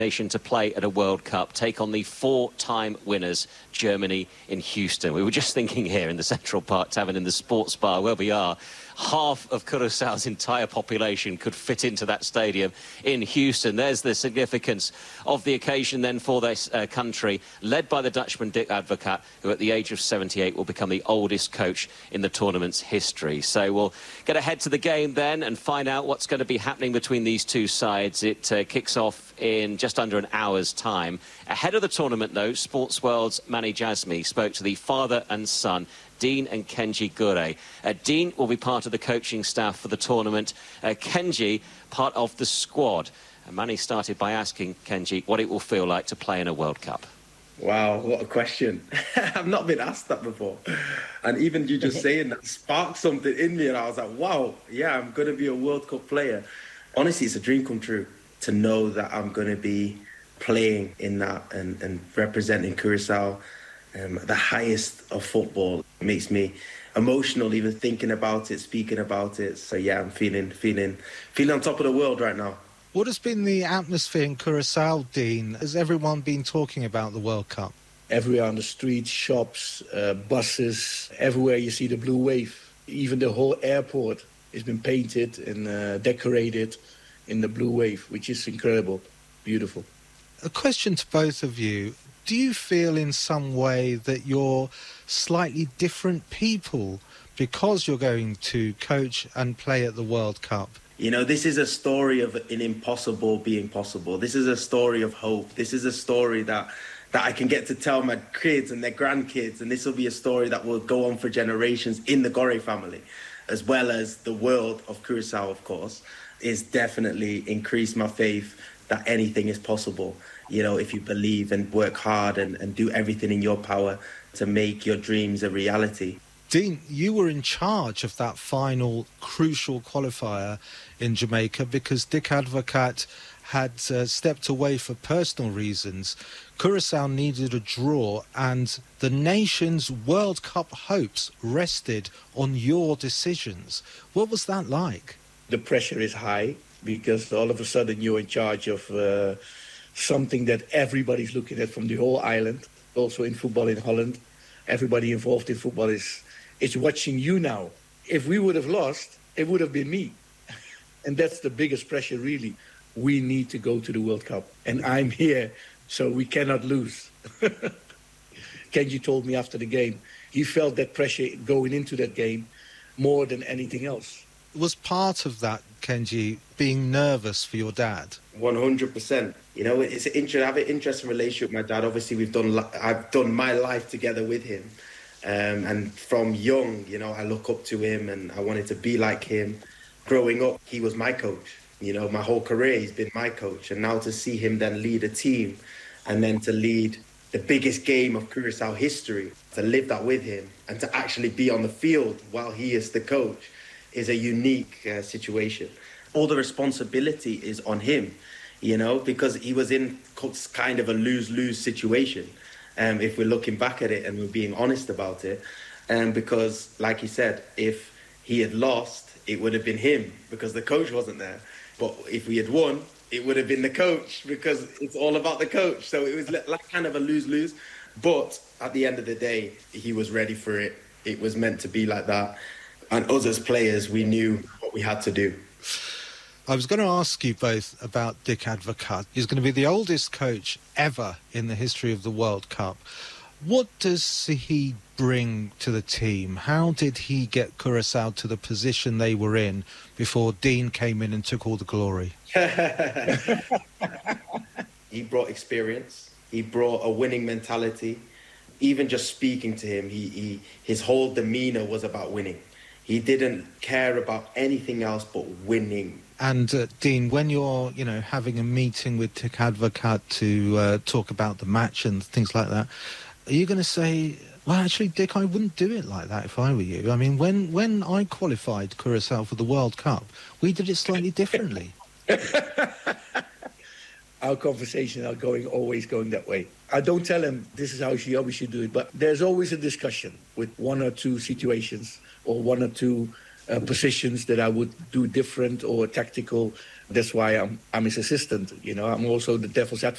nation to play at a World Cup, take on the four-time winners, Germany, in Houston. We were just thinking here in the Central Park Tavern in the sports bar where we are, half of Curaçao's entire population could fit into that stadium in Houston. There's the significance of the occasion then for this country, led by the Dutchman Dick Advocaat, who at the age of 78 will become the oldest coach in the tournament's history. So we'll get ahead to the game then and find out what's going to be happening between these two sides. It kicks off in just under an hour's time. Ahead of the tournament, though, Sports World's Mani Jasmi spoke to the father and son, Dean and Kenji Gure. Dean will be part of the coaching staff for the tournament. Kenji, part of the squad. And Mani started by asking Kenji what it will feel like to play in a World Cup. Wow, what a question. I've not been asked that before. And even you just saying that sparked something in me, and I was like, wow, yeah, I'm going to be a World Cup player. Honestly, it's a dream come true to know that I'm going to be playing in that and representing Curaçao. The highest of football. It makes me emotional even thinking about it, speaking about it. So yeah, I'm feeling on top of the world right now. What has been the atmosphere in Curaçao, Dean? Has everyone been talking about the World Cup? Everywhere on the streets, shops, buses, everywhere you see the blue wave. Even the whole airport has been painted and decorated in the blue wave, which is incredible, beautiful. A question to both of you. Do you feel in some way that you're slightly different people because you're going to coach and play at the World Cup? You know, this is a story of an impossible being possible. This is a story of hope. This is a story that I can get to tell my kids and their grandkids, and this will be a story that will go on for generations in the Gore family, as well as the world of Curaçao, of course. It's definitely increased my faith that anything is possible. You know, if you believe and work hard and do everything in your power to make your dreams a reality. Dean, you were in charge of that final crucial qualifier in Jamaica because Dick Advocaat had stepped away for personal reasons. Curaçao needed a draw and the nation's World Cup hopes rested on your decisions. What was that like? The pressure is high because all of a sudden you're in charge of something that everybody's looking at from the whole island. Also in football in Holland, everybody involved in football is watching you now. If we would have lost, it would have been me. And that's the biggest pressure, really. We need to go to the World Cup. And I'm here, so we cannot lose. Kenji told me after the game, he felt that pressure going into that game more than anything else. Was part of that, Kenji, being nervous for your dad? 100%. You know, I have an interesting relationship with my dad. Obviously, I've done my life together with him. And from young, you know, I look up to him and I wanted to be like him. Growing up, he was my coach. You know, my whole career, he's been my coach. And now to see him then lead a team and then to lead the biggest game of Curaçao history, to live that with him and to actually be on the field while he is the coach is a unique situation. All the responsibility is on him, you know, because he was in kind of a lose-lose situation. If we're looking back at it and we're being honest about it. Because, like he said, if he had lost, it would have been him because the coach wasn't there. But if we had won, it would have been the coach because it's all about the coach. So it was like kind of a lose-lose. But at the end of the day, he was ready for it. It was meant to be like that. And us as players, we knew what we had to do. I was going to ask you both about Dick Advocaat. He's going to be the oldest coach ever in the history of the World Cup. What does he bring to the team? How did he get Curaçao to the position they were in before Dean came in and took all the glory? He brought experience. He brought a winning mentality. Even just speaking to him, his whole demeanour was about winning. He didn't care about anything else but winning. And Dean, when you're, you know, having a meeting with Dick Advocaat to talk about the match and things like that, are you going to say, well, actually, Dick, I wouldn't do it like that if I were you? I mean, when I qualified Curaçao for the World Cup, we did it slightly differently. Our conversations are always going that way. I don't tell him this is how we should do it, but there's always a discussion with one or two situations or one or two positions that I would do different or tactical That's why I'm his assistant. I'm also the devil's advocate.